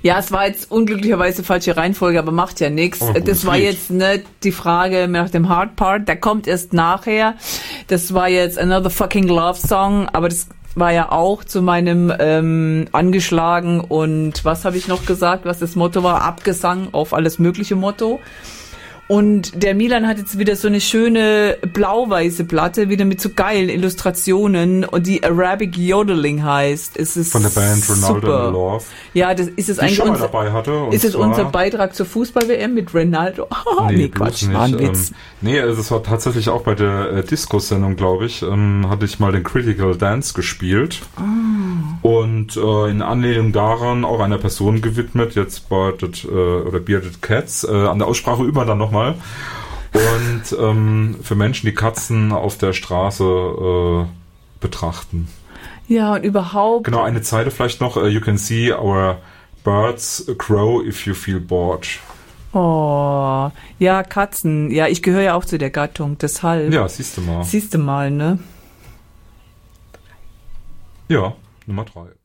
Ja, es war jetzt unglücklicherweise falsche Reihenfolge, aber macht ja nichts. Das war jetzt nicht die Frage nach dem Hard Part, der kommt erst nachher. Das war jetzt Another Fucking Love Song, aber das war ja auch zu meinem angeschlagen und was habe ich noch gesagt, was das Motto war? Abgesang auf alles mögliche Motto. Und der Milan hat jetzt wieder so eine schöne blau-weiße Platte, wieder mit so geilen Illustrationen und die Arabic Yodeling heißt. Es ist von der Band Ronaldo in Love. Ja, das ist es eigentlich schon mal dabei hatte. Ist es unser Beitrag zur Fußball-WM mit Ronaldo? Nee, Quatsch, war ein Witz. Es war tatsächlich auch bei der Disco-Sendung, glaube ich, hatte ich mal den Critical Dance gespielt. Und in Anlehnung daran auch einer Person gewidmet, jetzt Bearded Cats, an der Aussprache üben wir dann nochmal. Und für Menschen, die Katzen auf der Straße betrachten. Ja, und überhaupt... Genau, eine Zeile vielleicht noch. You can see our birds crow if you feel bored. Oh, ja, Katzen. Ja, ich gehöre ja auch zu der Gattung, deshalb. Ja, siehst du mal. Siehst du mal, ne? Ja, Nummer 3.